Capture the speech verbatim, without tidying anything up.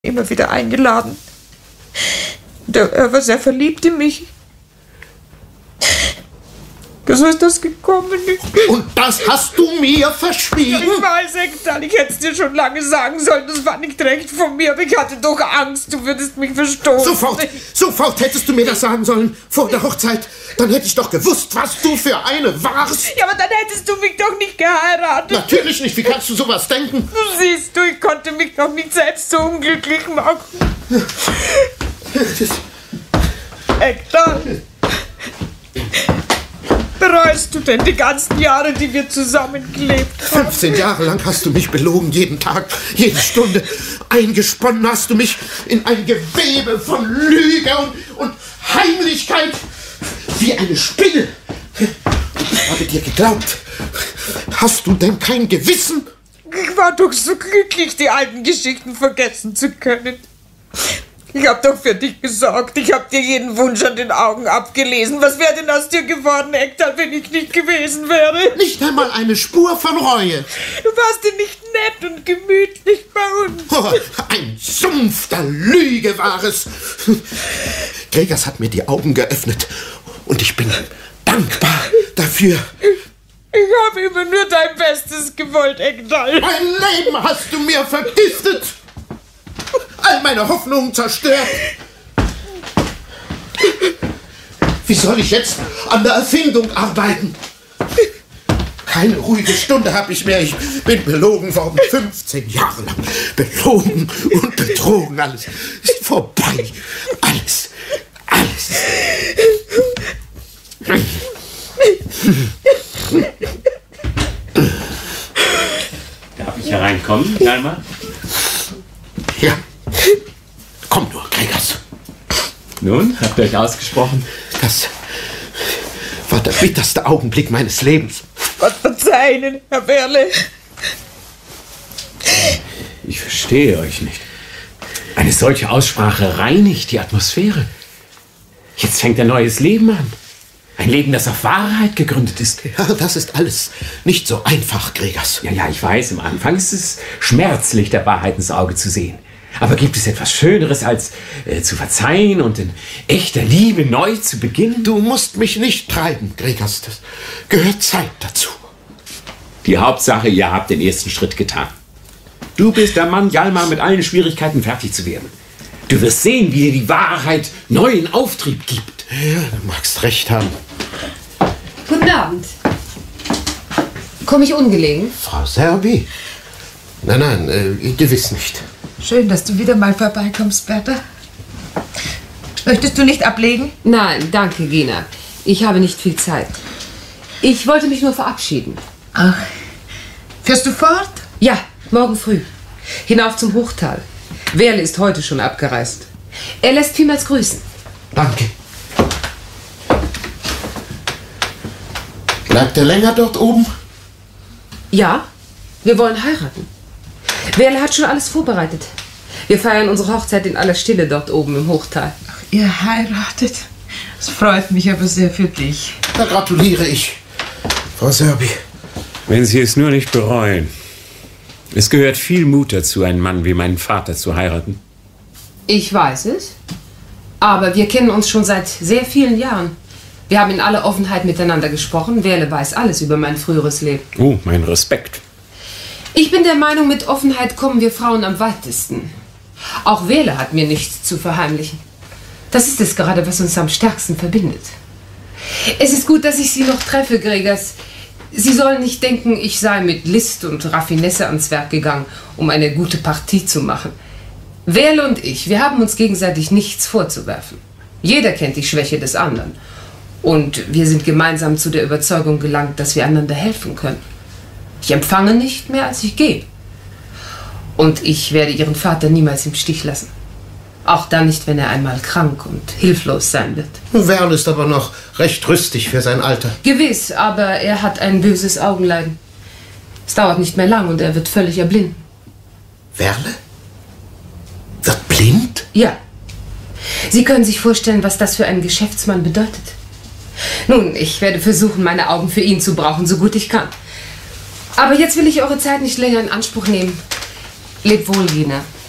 immer wieder eingeladen. Der, er war sehr verliebt in mich. So ist das gekommen. Und das hast du mir verschwiegen? Ich weiß, Ektal, ich hätte es dir schon lange sagen sollen. Das war nicht recht von mir, aber ich hatte doch Angst, du würdest mich verstoßen. Sofort, sofort hättest du mir das sagen sollen, vor der Hochzeit. Dann hätte ich doch gewusst, was du für eine warst. Ja, aber dann hättest du mich doch nicht geheiratet. Natürlich nicht, wie kannst du sowas denken? Du siehst, du, ich konnte mich doch nicht selbst so unglücklich machen. Ektal. Bereust du denn die ganzen Jahre, die wir zusammen gelebt haben? fünfzehn Jahre lang hast du mich belogen, jeden Tag, jede Stunde. Eingesponnen hast du mich in ein Gewebe von Lüge und, und Heimlichkeit. Wie eine Spinne. Ich habe dir geglaubt. Hast du denn kein Gewissen? Ich war doch so glücklich, die alten Geschichten vergessen zu können. Ich hab doch für dich gesorgt. Ich hab dir jeden Wunsch an den Augen abgelesen. Was wäre denn aus dir geworden, Ektal, wenn ich nicht gewesen wäre? Nicht einmal eine Spur von Reue. Du warst dir nicht nett und gemütlich bei uns. Oh, ein Sumpf der Lüge war es. Gregers hat mir die Augen geöffnet. Und ich bin dankbar dafür. Ich habe immer nur dein Bestes gewollt, Ektal. Mein Leben hast du mir vergiftet. All meine Hoffnungen zerstört. Wie soll ich jetzt an der Erfindung arbeiten? Keine ruhige Stunde habe ich mehr. Ich bin belogen worden. fünfzehn Jahre lang. Belogen und betrogen. Alles ist vorbei. Alles. Alles. Darf ich hereinkommen, Dalma? Ja. Komm nur, Gregers. Nun, habt ihr euch ausgesprochen? Das war der bitterste Augenblick meines Lebens. Gott verzeih Ihnen, Herr Werle. Ich verstehe euch nicht. Eine solche Aussprache reinigt die Atmosphäre. Jetzt fängt ein neues Leben an. Ein Leben, das auf Wahrheit gegründet ist. Ja, das ist alles nicht so einfach, Gregers. Ja, ja, ich weiß, am Anfang ist es schmerzlich, der Wahrheit ins Auge zu sehen. Aber gibt es etwas Schöneres, als äh, zu verzeihen und in echter Liebe neu zu beginnen? Du musst mich nicht treiben, Gregers. Das gehört Zeit dazu. Die Hauptsache, ihr habt den ersten Schritt getan. Du bist der Mann, Hjalmar mit allen Schwierigkeiten fertig zu werden. Du wirst sehen, wie dir die Wahrheit neuen Auftrieb gibt. Ja, du magst recht haben. Guten Abend. Komme ich ungelegen? Frau Serbi? Nein, nein, äh, gewiss nicht. Schön, dass du wieder mal vorbeikommst, Bertha. Möchtest du nicht ablegen? Nein, danke, Gina. Ich habe nicht viel Zeit. Ich wollte mich nur verabschieden. Ach, fährst du fort? Ja, morgen früh. Hinauf zum Hochtal. Werle ist heute schon abgereist. Er lässt vielmals grüßen. Danke. Bleibt er länger dort oben? Ja, wir wollen heiraten. Werle hat schon alles vorbereitet. Wir feiern unsere Hochzeit in aller Stille dort oben im Hochtal. Ach, ihr heiratet? Das freut mich aber sehr für dich. Da gratuliere ich, Frau Serbi. Wenn Sie es nur nicht bereuen. Es gehört viel Mut dazu, einen Mann wie meinen Vater zu heiraten. Ich weiß es. Aber wir kennen uns schon seit sehr vielen Jahren. Wir haben in aller Offenheit miteinander gesprochen. Werle weiß alles über mein früheres Leben. Oh, mein Respekt. Ich bin der Meinung, mit Offenheit kommen wir Frauen am weitesten. Auch Werle hat mir nichts zu verheimlichen. Das ist es gerade, was uns am stärksten verbindet. Es ist gut, dass ich Sie noch treffe, Gregers. Sie sollen nicht denken, ich sei mit List und Raffinesse ans Werk gegangen, um eine gute Partie zu machen. Werle und ich, wir haben uns gegenseitig nichts vorzuwerfen. Jeder kennt die Schwäche des anderen. Und wir sind gemeinsam zu der Überzeugung gelangt, dass wir einander helfen können. Ich empfange nicht mehr, als ich gebe. Und ich werde Ihren Vater niemals im Stich lassen. Auch dann nicht, wenn er einmal krank und hilflos sein wird. Werle ist aber noch recht rüstig für sein Alter. Gewiss, aber er hat ein böses Augenleiden. Es dauert nicht mehr lang und er wird völlig erblinden. Werle? Wird blind? Ja. Sie können sich vorstellen, was das für einen Geschäftsmann bedeutet. Nun, ich werde versuchen, meine Augen für ihn zu brauchen, so gut ich kann. Aber jetzt will ich eure Zeit nicht länger in Anspruch nehmen. Leb wohl, Gina.